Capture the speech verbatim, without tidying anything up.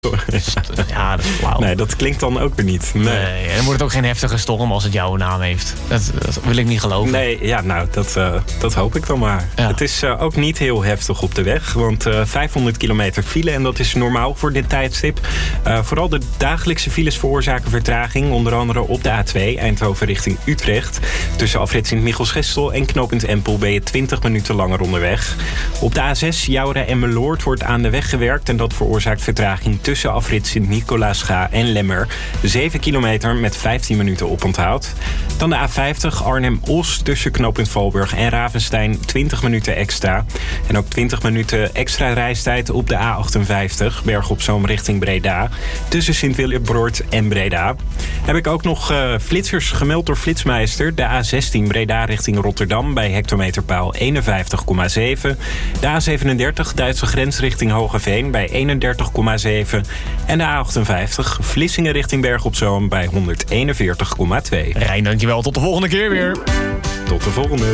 Ja, dat is flauw. Nee, dat klinkt dan ook weer niet. Nee, nee en dan wordt het ook geen heftige storm als het jouw naam heeft. Dat, dat wil ik niet geloven. Nee, ja, nou, dat, uh, dat hoop ik dan maar. Ja. Het is uh, ook niet heel heftig op de weg. Want uh, vijfhonderd kilometer file, en dat is normaal voor dit tijdstip. Uh, vooral de dagelijkse files veroorzaken vertraging. Onder andere op de A twee, Eindhoven richting Utrecht. Tussen afrit Sint-Michels-Gestel en knooppunt Empel ben je twintig minuten langer onderweg. Op de A zes, Joure en Meloord, wordt aan de weg gewerkt. En dat veroorzaakt vertraging tussen afrit Sint-Nicolaasga en Lemmer. zeven kilometer met vijftien minuten oponthoud. Dan de A vijftig, Arnhem-Os, tussen knooppunt Valburg en Ravenstein, twintig minuten extra. En ook twintig minuten extra reistijd op de A achtenvijftig, Berg op Zoom richting Breda. Tussen Sint-Willebroord en Breda. Heb ik ook nog uh, flitsers gemeld door Flitsmeister. De A zestien, Breda richting Rotterdam, bij hectometerpaal eenenvijftig komma zeven. De A zevenendertig, Duitse grens richting Hogeveen, bij eenendertig komma zeven. En de A achtenvijftig, Vlissingen richting Berg op Zoom, bij honderdeenenveertig komma twee. Rijn, dankjewel. Tot de volgende keer weer. Tot de volgende.